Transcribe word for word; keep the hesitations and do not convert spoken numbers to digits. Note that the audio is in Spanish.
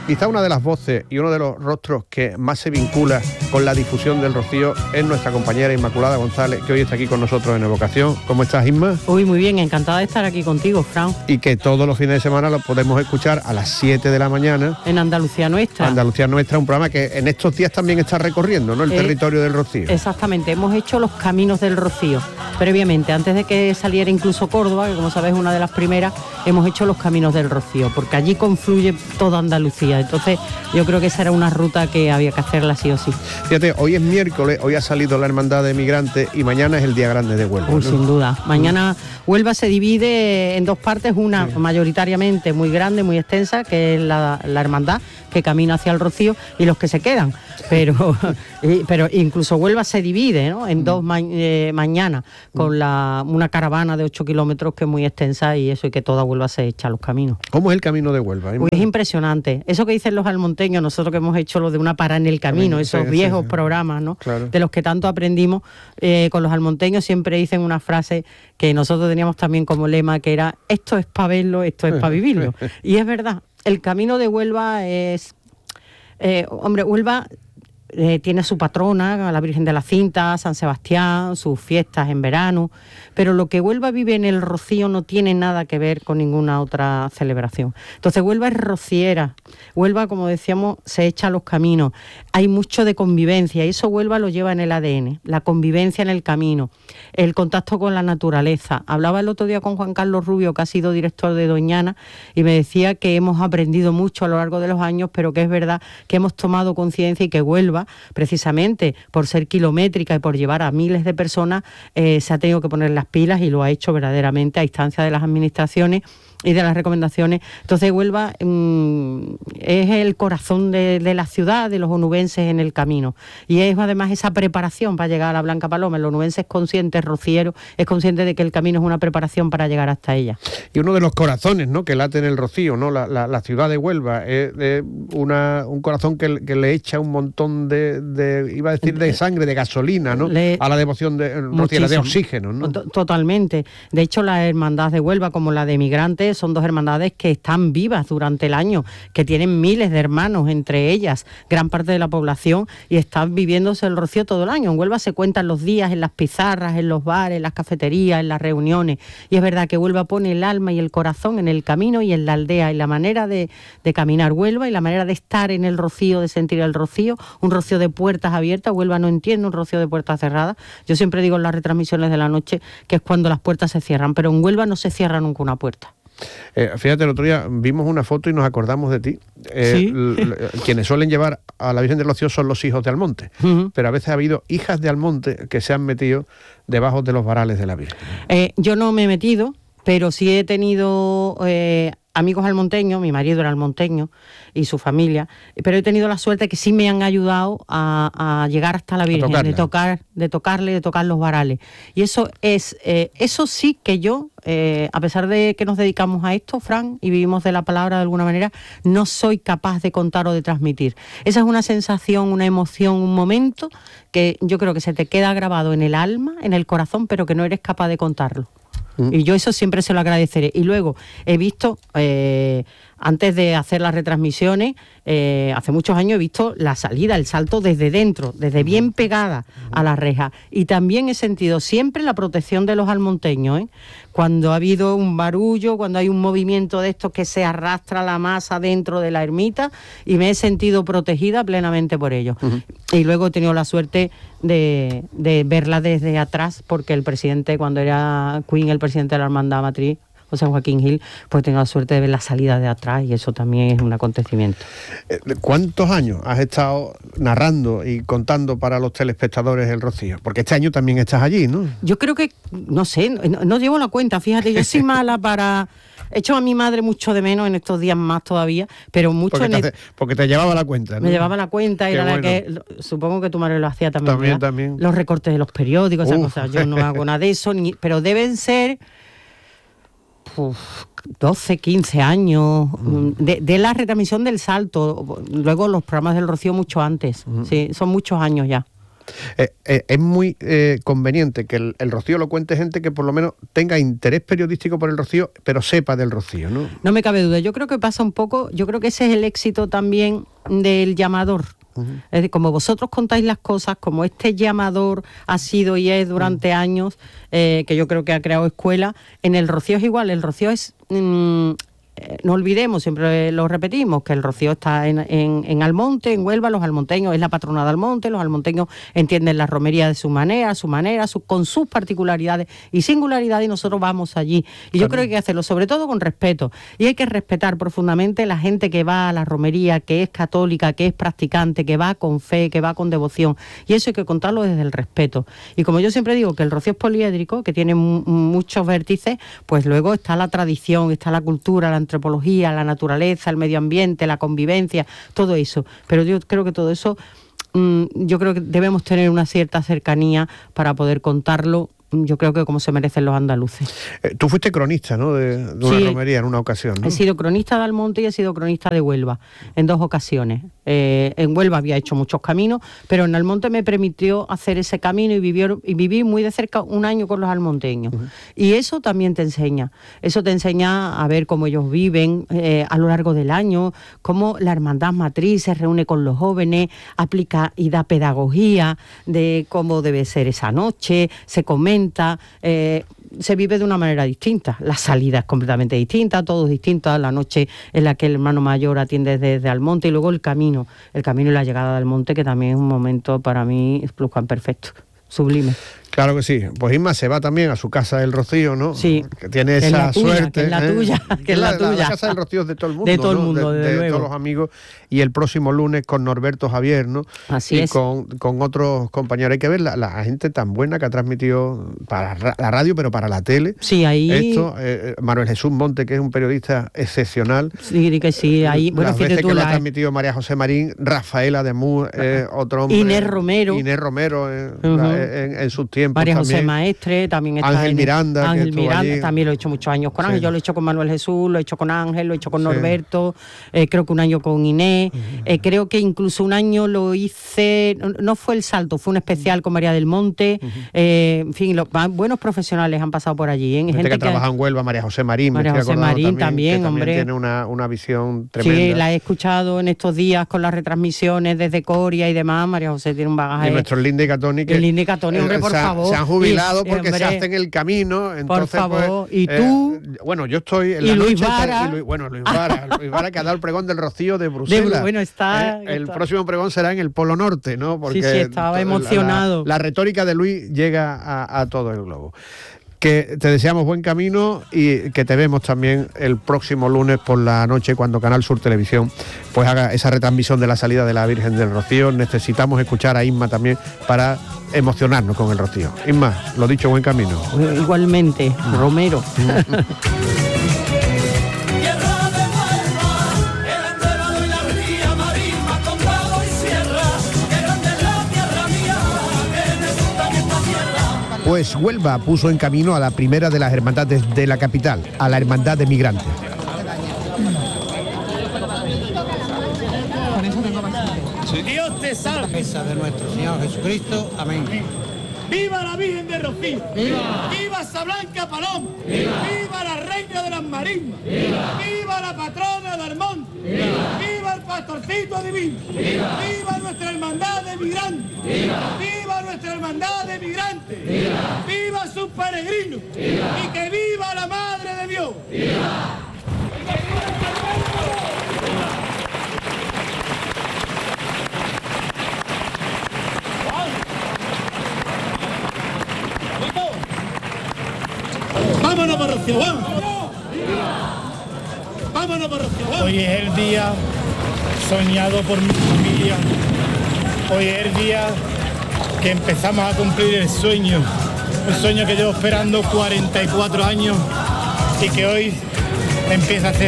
Quizá una de las voces y uno de los rostros que más se vincula con la difusión del Rocío es nuestra compañera Inmaculada González, que hoy está aquí con nosotros en Evocación. ¿Cómo estás, Inma? Uy, muy bien, encantada de estar aquí contigo, Fran. Y que todos los fines de semana lo podemos escuchar a las siete de la mañana. En Andalucía Nuestra. Andalucía Nuestra, un programa que en estos días también está recorriendo, ¿no? El eh, territorio del Rocío. Exactamente, hemos hecho los caminos del Rocío. Previamente, antes de que saliera incluso Córdoba, que como sabes es una de las primeras, hemos hecho los caminos del Rocío, porque allí confluye toda Andalucía. Entonces, yo creo que esa era una ruta que había que hacerla sí o sí. Fíjate, hoy es miércoles, hoy ha salido la Hermandad de Migrantes y mañana es el Día Grande de Huelva. Uy, ¿no? Sin duda. Mañana Huelva se divide en dos partes, una sí. mayoritariamente muy grande, muy extensa, que es la, la Hermandad, que camina hacia el Rocío, y los que se quedan. Pero, pero incluso Huelva se divide, ¿no? en dos ma eh, mañana, con la, una caravana de ocho kilómetros que es muy extensa, y eso, y que toda Huelva se echa a los caminos. ¿Cómo es el camino de Huelva? Uy, es impresionante. Eso que dicen los almonteños, nosotros que hemos hecho lo de una parada en el camino, sí, esos sí, viejos sí, sí. programas, ¿no? Claro. De los que tanto aprendimos eh, con los almonteños, siempre dicen una frase que nosotros teníamos también como lema, que era: esto es para verlo, esto es para vivirlo. Y es verdad, el camino de Huelva es... Eh, hombre, Huelva... Eh, tiene su patrona, la Virgen de la Cinta, San Sebastián, sus fiestas en verano, pero lo que Huelva vive en el Rocío no tiene nada que ver con ninguna otra celebración. Entonces Huelva es rociera, Huelva, como decíamos, se echa a los caminos, hay mucho de convivencia, y eso Huelva lo lleva en el A D N, la convivencia en el camino, el contacto con la naturaleza. Hablaba el otro día con Juan Carlos Rubio, que ha sido director de Doñana, y me decía que hemos aprendido mucho a lo largo de los años, pero que es verdad que hemos tomado conciencia y que Huelva, precisamente por ser kilométrica y por llevar a miles de personas, eh, se ha tenido que poner las pilas, y lo ha hecho verdaderamente a instancia de las administraciones y de las recomendaciones. Entonces Huelva mmm, es el corazón de, de la ciudad, de los onubenses en el camino, y es además esa preparación para llegar a la Blanca Paloma. El onubense es consciente, el rociero es consciente de que el camino es una preparación para llegar hasta ella. Y uno de los corazones, ¿no?, que late en el Rocío, ¿no?, la, la, la ciudad de Huelva es de una, un corazón que, que le echa un montón de, de, iba a decir, de sangre, de gasolina, ¿no?, le, a la devoción de, rociera, de oxígeno, ¿no? Totalmente. De hecho, la hermandad de Huelva, como la de Migrantes, son dos hermandades que están vivas durante el año, que tienen miles de hermanos entre ellas, gran parte de la población, y están viviéndose el Rocío todo el año. En Huelva se cuentan los días en las pizarras, en los bares, en las cafeterías, en las reuniones, y es verdad que Huelva pone el alma y el corazón en el camino y en la aldea, y la manera de, de caminar Huelva y la manera de estar en el Rocío, de sentir el Rocío, un Rocío de puertas abiertas. Huelva no entiende un Rocío de puertas cerradas. Yo siempre digo en las retransmisiones de la noche que es cuando las puertas se cierran, pero en Huelva no se cierra nunca una puerta. Eh, fíjate, el otro día vimos una foto y nos acordamos de ti. Eh, ¿Sí? l, l, quienes suelen llevar a la Virgen del Rocío son los hijos de Almonte, uh-huh. pero a veces ha habido hijas de Almonte que se han metido debajo de los varales de la Virgen. Eh, yo no me he metido, pero sí he tenido eh, amigos almonteños, mi marido era almonteño y su familia, pero he tenido la suerte que sí me han ayudado a, a llegar hasta la Virgen, de tocar, de tocarle, de tocar los varales. Y eso es, eh, eso sí que yo, eh, a pesar de que nos dedicamos a esto, Fran, y vivimos de la palabra de alguna manera, no soy capaz de contar o de transmitir. Esa es una sensación, una emoción, un momento que yo creo que se te queda grabado en el alma, en el corazón, pero que no eres capaz de contarlo. Y yo eso siempre se lo agradeceré. Y luego he visto, eh, antes de hacer las retransmisiones, eh, hace muchos años he visto la salida, el salto desde dentro, desde bien pegada a la reja. Y también he sentido siempre la protección de los almonteños, ¿eh? Cuando ha habido un barullo, cuando hay un movimiento de estos que se arrastra la masa dentro de la ermita, y me he sentido protegida plenamente por ellos. Uh-huh. Y luego he tenido la suerte de, de verla desde atrás, porque el presidente, cuando era Queen, el presidente de la Hermandad Matriz, José Joaquín Gil, pues tengo la suerte de ver la salida de atrás, y eso también es un acontecimiento. ¿Cuántos años has estado narrando y contando para los telespectadores el Rocío? Porque este año también estás allí, ¿no? Yo creo que, no sé, no, no llevo la cuenta, fíjate, yo soy mala para... He hecho a mi madre mucho de menos en estos días más todavía, pero mucho porque en te, el... hace, porque te llevaba la cuenta, ¿no? Me llevaba la cuenta, y era bueno. la que... Supongo que tu madre lo hacía también, También, ¿verdad? también. Los recortes de los periódicos, esas cosas. Yo no hago nada de eso, ni, pero deben ser... Uf, doce, quince años, mm. de, de la retransmisión del Salto, luego los programas del Rocío mucho antes, mm. sí, son muchos años ya. Eh, eh, es muy eh, conveniente que el, el rocío lo cuente gente que por lo menos tenga interés periodístico por el rocío, pero sepa del rocío, ¿no? No me cabe duda. Yo creo que pasa un poco, yo creo que ese es el éxito también del llamador. Uh-huh. Es decir, como vosotros contáis las cosas, como este llamador ha sido y es durante uh-huh. años, eh, que yo creo que ha creado escuela, en el rocío es igual. El rocío es... Mmm, no olvidemos, siempre lo repetimos, que el rocío está en, en, en Almonte, en Huelva. Los almonteños, es la patrona de Almonte, los almonteños entienden la romería de su manera, su manera, su, con sus particularidades y singularidades, y nosotros vamos allí. Y claro. yo creo que hay que hacerlo, sobre todo con respeto, y hay que respetar profundamente la gente que va a la romería, que es católica, que es practicante, que va con fe, que va con devoción, y eso hay que contarlo desde el respeto. Y como yo siempre digo, que el rocío es poliédrico, que tiene m- muchos vértices, pues luego está la tradición, está la cultura, la antropología, la naturaleza, el medio ambiente, la convivencia, todo eso. Pero yo creo que todo eso, mmm, yo creo que debemos tener una cierta cercanía para poder contarlo, yo creo que como se merecen los andaluces. Eh, tú fuiste cronista, ¿no?, de, de una sí, romería en una ocasión, ¿no? He sido cronista de Almonte y he sido cronista de Huelva en dos ocasiones. Eh, en Huelva había hecho muchos caminos, pero en Almonte me permitió hacer ese camino y vivir, y vivir muy de cerca un año con los almonteños. Uh-huh. Y eso también te enseña. Eso te enseña a ver cómo ellos viven eh, a lo largo del año, cómo la hermandad matriz se reúne con los jóvenes, aplica y da pedagogía de cómo debe ser esa noche, se comenta. Eh, se vive de una manera distinta, la salida es completamente distinta, todo es distinto, la noche en la que el hermano mayor atiende desde Almonte, y luego el camino, el camino y la llegada de Almonte, que también es un momento para mí perfecto, sublime. Claro que sí. Pues Inma se va también a su casa del Rocío, ¿no? Sí. Que tiene esa la tuya, suerte. Que es la ¿eh? tuya, que es la, la tuya. La casa del Rocío es de todo el mundo, De todo el ¿no? mundo, de, desde de luego. todos los amigos. Y el próximo lunes con Norberto Javier, ¿no? Así y es. con, con otros compañeros. Hay que ver la, la gente tan buena que ha transmitido para la radio, pero para la tele. Sí, ahí... Esto, eh, Manuel Jesús Monte, que es un periodista excepcional. Sí, que sí, ahí... Bueno, las veces tú, que la... lo ha transmitido María José Marín, Rafael Ademuz, eh, otro hombre... Inés Romero. Inés Romero, eh, uh-huh. la, en, en sus tiempos María también. José Maestre, también está Ángel Miranda, Ángel que Miranda, allí. También lo he hecho muchos años con Ángel. Sí. Yo lo he hecho con Manuel Jesús, lo he hecho con Ángel, lo he hecho con Norberto, sí. eh, creo que un año con Inés, uh-huh. eh, creo que incluso un año lo hice, no, no fue el salto, fue un especial con María del Monte, uh-huh. eh, en fin, lo, buenos profesionales han pasado por allí. ¿eh? Gente, gente que, que trabaja en Huelva, María José Marín, María José Marín también, también, hombre. También tiene una, una visión tremenda. Sí, la he escuchado en estos días con las retransmisiones desde Coria y demás. María José tiene un bagaje. Y nuestros Linda y Catoni, que el Linda y Catoni, hombre, por se, favor. Se han jubilado y, porque hombre, se hacen el camino. Entonces, por favor, pues, y tú. Eh, bueno, yo estoy en y la Luis noche. Vara. Y Luis, bueno, Luis Vara. Luis Vara, que ha dado el pregón del Rocío de Bruselas. De, bueno, está, eh, el está. próximo pregón será en el Polo Norte, ¿no? Porque sí, sí, estaba emocionado. La, la, la retórica de Luis llega a, a todo el globo. Que te deseamos buen camino y que te vemos también el próximo lunes por la noche cuando Canal Sur Televisión pues haga esa retransmisión de la salida de la Virgen del Rocío. Necesitamos escuchar a Inma también para emocionarnos con el Rocío. Inma, lo dicho, buen camino. Igualmente, Romero. Pues Huelva puso en camino a la primera de las hermandades de la capital, a la Hermandad de Migrantes. Dios te salve. De nuestro Señor Jesucristo. Amén. ¡Viva la Virgen de Rocío! ¡Viva! ¡Viva Sablanca Paloma! ¡Viva! ¡Viva la Reina de las Marismas! ¡Viva! ¡Viva la patrona de Almonte! ¡Viva! ¡Viva el pastorcito divino! ¡Viva! ¡Viva nuestra hermandad de migrantes! ¡Viva! ¡Viva nuestra hermandad de migrantes! ¡Viva! ¡Viva sus peregrinos! ¡Viva! ¡Y que viva la Madre de Dios! ¡Viva! ¡Vámonos por Rocío! ¡Vamos! ¡Vámonos por Rocío! ¡Vamos! Hoy es el día soñado por mi familia. Hoy es el día que empezamos a cumplir el sueño. Un sueño que llevo esperando cuarenta y cuatro años y que hoy empieza a hacer